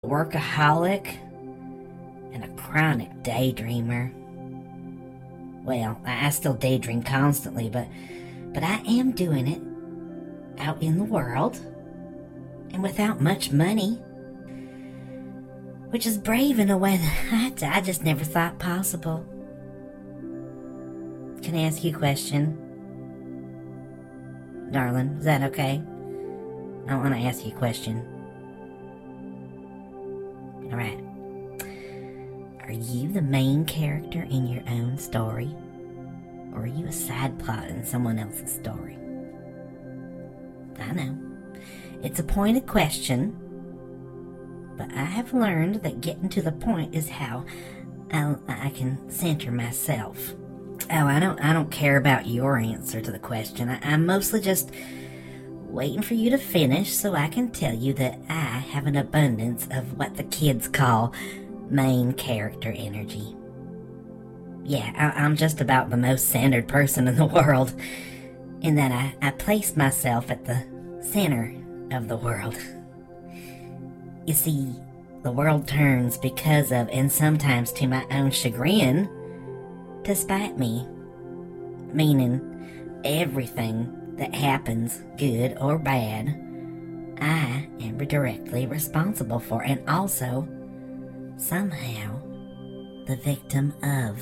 workaholic and a chronic daydreamer. Well, I still daydream constantly, but I am doing it out in the world and without much money, which is brave in a way that I just never thought possible. Can I ask you a question? Darling, is that okay? I want to ask you a question. Alright. Are you the main character in your own story? Or are you a side plot in someone else's story? I know. It's a pointed question, but I have learned that getting to the point is how I can center myself. Oh, I don't care about your answer to the question. I'm mostly just waiting for you to finish so I can tell you that I have an abundance of what the kids call main character energy. Yeah, I'm just about the most centered person in the world, in that I place myself at the center of the world. You see, the world turns because of, and sometimes to my own chagrin, to spite me. Meaning, everything that happens, good or bad, I am directly responsible for, and also, somehow, the victim of.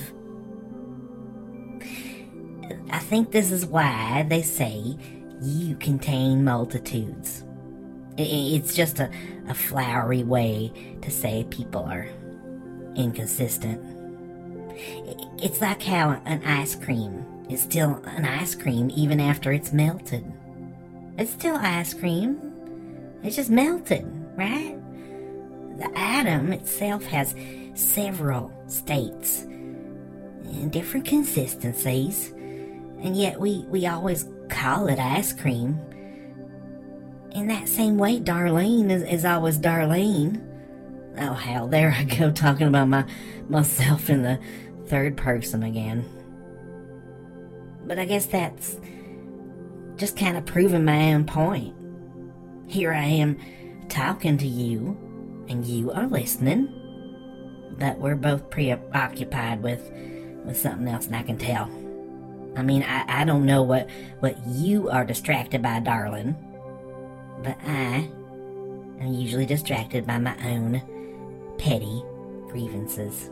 I think this is why they say you contain multitudes. It's just a flowery way to say people are inconsistent. It's like how an ice cream is still an ice cream even after it's melted. It's still ice cream. It's just melted, right? The atom itself has several states and different consistencies, and yet we always call it ice cream. In that same way, Darlene is always Darlene. Oh hell, there I go talking about myself in the third person again. But I guess that's just kind of proving my own point. Here I am talking to you, and you are listening, but we're both preoccupied with something else, and I can tell. I mean, I don't know what you are distracted by, darling, but I am usually distracted by my own petty grievances.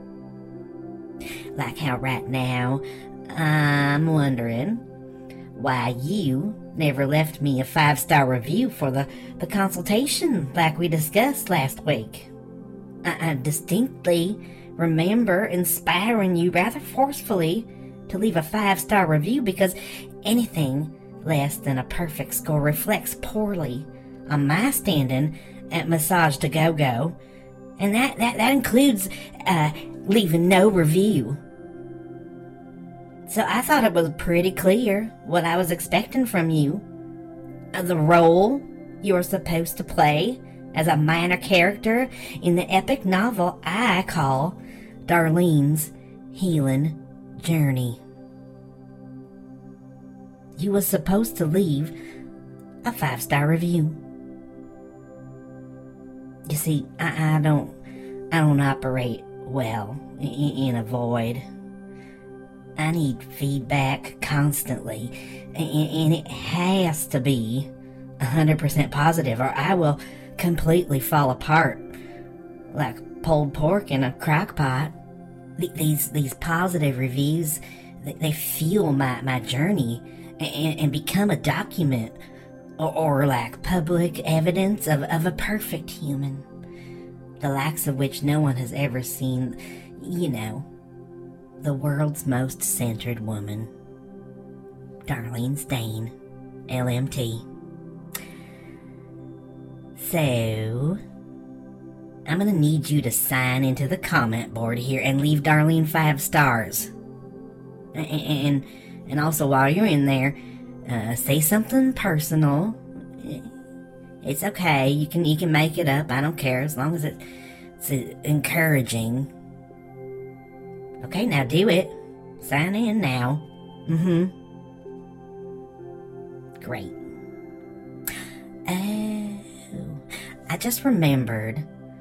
Like how right now, I'm wondering why you never left me a 5-star review for the consultation like we discussed last week. I distinctly remember inspiring you rather forcefully to leave a 5-star review because anything less than a perfect score reflects poorly on my standing at Massage to Go-Go, and that includes leaving no review. So I thought it was pretty clear what I was expecting from you. The role you're supposed to play as a minor character in the epic novel I call Darlene's Healing Journey. You was supposed to leave a 5-star review. You see, I don't operate well in a void. I need feedback constantly, and it has to be 100% positive, or I will completely fall apart like pulled pork in a crock pot. These positive reviews, they fuel my journey and become a document or like public evidence of a perfect human, the likes of which no one has ever seen. You know, the world's most centered woman, Darlene Stain, LMT. So, I'm gonna need you to sign into the comment board here and leave Darlene 5 stars. And also while you're in there, say something personal. It's okay, you can make it up, I don't care, as long as it's encouraging. Okay, now do it. Sign in now. Great. Oh, I just remembered